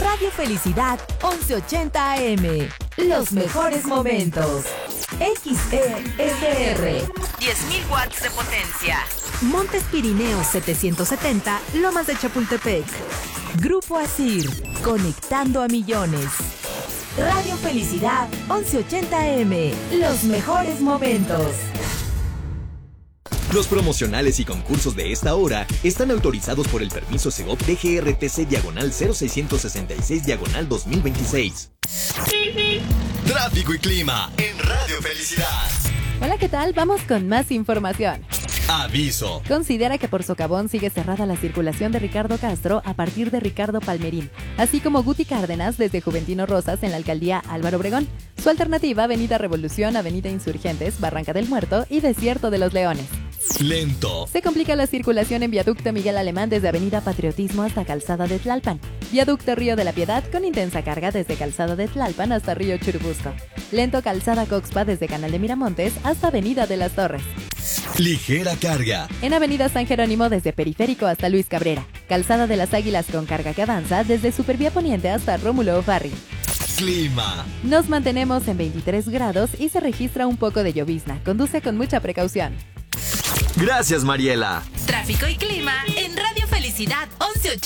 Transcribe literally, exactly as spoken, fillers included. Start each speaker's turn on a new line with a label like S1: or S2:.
S1: Radio Felicidad once ochenta A M. Los mejores momentos. X E S R. diez mil watts de potencia. Montes Pirineos setecientos setenta, Lomas de Chapultepec. Grupo Asir, conectando a millones. Radio Felicidad once ochenta A M. Los mejores momentos.
S2: Los promocionales y concursos de esta hora están autorizados por el permiso Segov D G R T C diagonal cero seiscientos sesenta y seis diagonal dos mil veintiséis.
S3: Tráfico y clima en Radio Felicidad.
S4: Hola, ¿qué tal? Vamos con más información.
S3: Aviso.
S4: Considera que por Socavón sigue cerrada la circulación de Ricardo Castro a partir de Ricardo Palmerín, así como Guti Cárdenas desde Juventino Rosas en la alcaldía Álvaro Obregón. Su alternativa, Avenida Revolución, Avenida Insurgentes, Barranca del Muerto y Desierto de los Leones.
S3: Lento.
S4: Se complica la circulación en Viaducto Miguel Alemán desde Avenida Patriotismo hasta Calzada de Tlalpan. Viaducto Río de la Piedad con intensa carga desde Calzada de Tlalpan hasta Río Churubusco. Lento Calzada Coxpa desde Canal de Miramontes hasta Avenida de las Torres.
S3: Ligera carga.
S4: En Avenida San Jerónimo desde Periférico hasta Luis Cabrera. Calzada de las Águilas con carga que avanza desde Supervía Poniente hasta Rómulo O'Farrill.
S3: Clima.
S4: Nos mantenemos en veintitrés grados y se registra un poco de llovizna. Conduce con mucha precaución.
S3: Gracias, Mariela.
S1: Tráfico y clima en Radio Felicidad once ochenta.